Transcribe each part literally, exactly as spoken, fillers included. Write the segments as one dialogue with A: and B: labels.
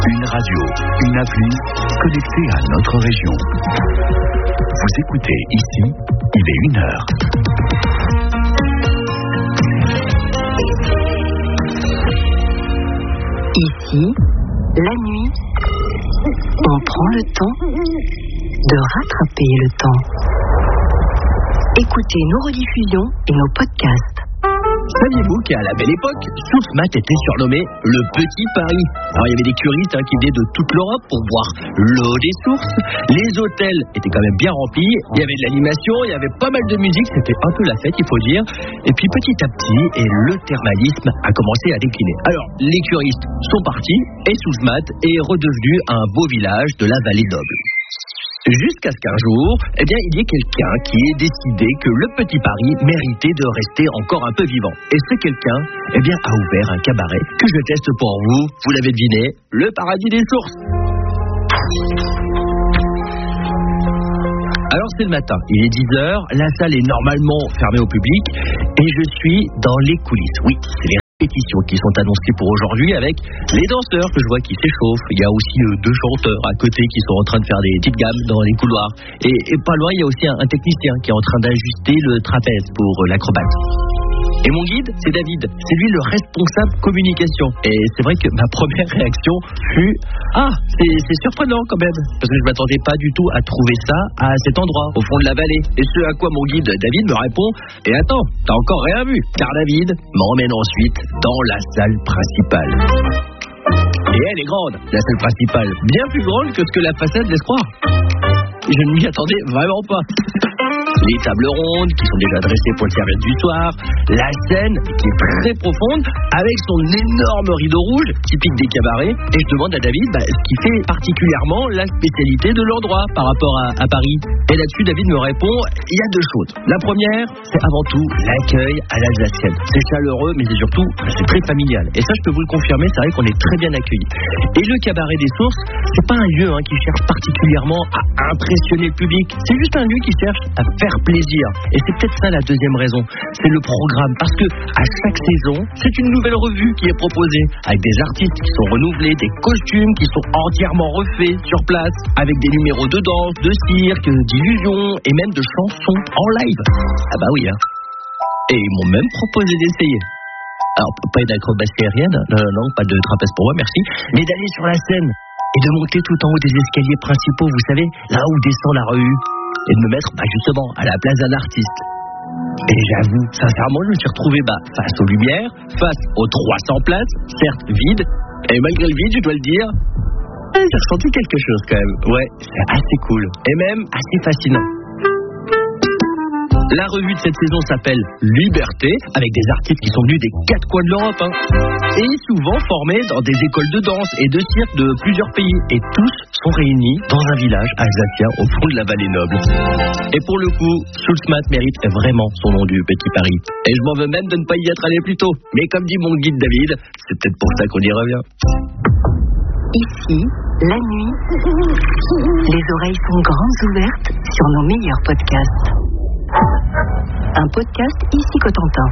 A: Une radio, une appli, connectée à notre région. Vous écoutez ici, il est une heure.
B: Ici, la nuit, on prend le temps de rattraper le temps. Écoutez nos rediffusions et nos podcasts.
C: Saviez-vous qu'à la belle époque, Soulsmat était surnommé le Petit Paris? Alors il y avait des curistes hein, qui venaient de toute l'Europe pour boire l'eau des sources. Les hôtels étaient quand même bien remplis. Il y avait de l'animation, il y avait pas mal de musique. C'était un peu la fête, il faut dire. Et puis petit à petit, et le thermalisme a commencé à décliner. Alors les curistes sont partis et Soulsmat est redevenu un beau village de la vallée d'Auble. Jusqu'à ce qu'un jour, eh bien, il y ait quelqu'un qui ait décidé que le Petit Paris méritait de rester encore un peu vivant. Et ce quelqu'un, eh bien, a ouvert un cabaret que je teste pour vous. Vous l'avez deviné, le Paradis des Sources. Alors c'est le matin, il est dix heures, la salle est normalement fermée au public et je suis dans les coulisses. Oui, c'est les répétitions qui sont annoncées pour aujourd'hui avec les danseurs que je vois qui s'échauffent. Il y a aussi euh, deux chanteurs à côté qui sont en train de faire des petites gammes dans les couloirs. Et, et pas loin, il y a aussi un, un technicien qui est en train d'ajuster le trapèze pour euh, l'acrobate. Et mon guide, c'est David. C'est lui le responsable communication. Et c'est vrai que ma première réaction fut « Ah, c'est, c'est surprenant quand même !» Parce que je ne m'attendais pas du tout à trouver ça à cet endroit, au fond de la vallée. Et ce à quoi mon guide David me répond « Et attends, t'as encore rien vu !» Car David m'emmène ensuite dans la salle principale. Et elle est grande, la salle principale. Bien plus grande que ce que la façade laisse croire. Je ne m'y attendais vraiment pas. Les tables rondes qui sont déjà dressées pour le service du soir, la scène qui est très profonde avec son énorme rideau rouge typique des cabarets. Et je demande à David bah, ce qui fait particulièrement la spécialité de l'endroit par rapport à, à Paris. Et là-dessus, David me répond, il y a deux choses. La première, c'est avant tout l'accueil à l'alsacienne. C'est chaleureux, mais c'est surtout, c'est très familial. Et ça, je peux vous le confirmer, c'est vrai qu'on est très bien accueillis. Et le cabaret des Sources, c'est pas un lieu hein, qui cherche particulièrement à impressionner le public. C'est juste un lieu qui cherche à faire plaisir. Et c'est peut-être ça la deuxième raison. C'est le programme. Parce que à chaque saison, c'est une nouvelle revue qui est proposée. Avec des artistes qui sont renouvelés, des costumes qui sont entièrement refaits sur place, avec des numéros de danse, de cirque, d'illusions et même de chansons en live. Ah bah oui, hein. Et ils m'ont même proposé d'essayer. Alors, pas d'acrobatie aérienne, non, non, non, pas de trapèze pour moi, merci, mais d'aller sur la scène et de monter tout en haut des escaliers principaux, vous savez, là où descend la rue, et de me mettre bah, justement à la place d'un artiste. Et j'avoue, sincèrement, je me suis retrouvé bah, face aux lumières, face aux trois cents places, certes vides, et malgré le vide, je dois le dire, j'ai ressenti quelque chose quand même. Ouais, c'est assez cool, et même assez fascinant. La revue de cette saison s'appelle Liberté, avec des artistes qui sont venus des quatre coins de l'Europe, hein, et souvent formés dans des écoles de danse et de cirque de plusieurs pays. Et tous sont réunis dans un village alsacien au fond de la vallée noble. Et pour le coup, Soulsmat mérite vraiment son nom du Petit Paris. Et je m'en veux même de ne pas y être allé plus tôt. Mais comme dit mon guide David, c'est peut-être pour ça qu'on y revient.
B: Ici, la nuit, les oreilles sont grandes ouvertes sur nos meilleurs podcasts. Un podcast ici Cotentin.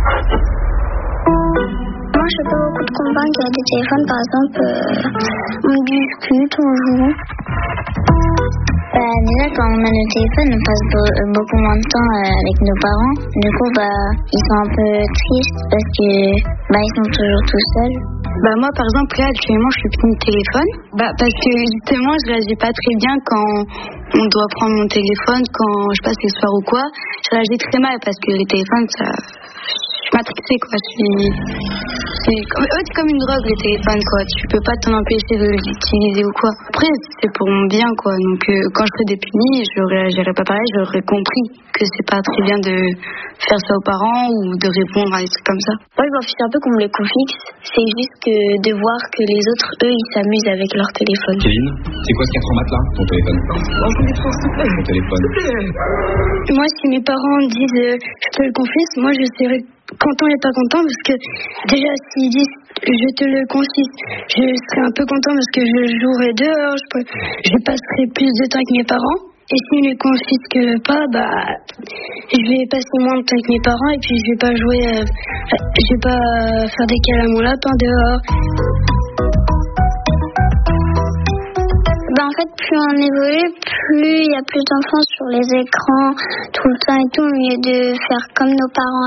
D: Moi, je peux beaucoup de comprendre qu'il y a des téléphones, par exemple, euh, on discute, on joue. Bah, déjà, quand on a nos téléphones, on passe be- beaucoup moins de temps euh, avec nos parents. Du coup, bah, ils sont un peu tristes parce que bah, ils sont toujours tout seuls.
E: Bah moi par exemple là actuellement je suis plus de téléphone bah parce que justement je réagis pas très bien quand on doit prendre mon téléphone quand je passe les soirs ou quoi. Je réagis très mal parce que les téléphones ça je suis matrixée quoi. Je suis c'est comme, ouais, c'est comme une drogue les téléphones quoi. Tu peux pas t'en empêcher de l'utiliser ou quoi. Après c'est pour mon bien quoi. Donc euh, quand je serais dépunie je réagirais pas pareil. J'aurais compris que c'est pas très bien de faire ça aux parents ou de répondre à des trucs comme ça.
D: Moi je m'en fiche un peu qu'on me les confixe. C'est juste que de voir que les autres, eux, ils s'amusent avec leur téléphone.
F: Kevin, c'est quoi ce qu'il y a sur le matelas, ton téléphone? Ton téléphone.
E: Moi, si mes parents disent euh, je te le confie, moi je serais content et pas content parce que déjà s'ils disent je te le confie, je serais un peu content parce que je jouerai dehors, je, peux, je passerai plus de temps avec mes parents. Et s'ils ne confisquent pas, bah, je vais passer moins de temps avec mes parents et puis je vais pas jouer, euh, je vais pas faire des câlins à mon lapin dehors.
D: en fait, plus on évolue, plus il y a plus d'enfants sur les écrans tout le temps et tout, au lieu de faire comme nos parents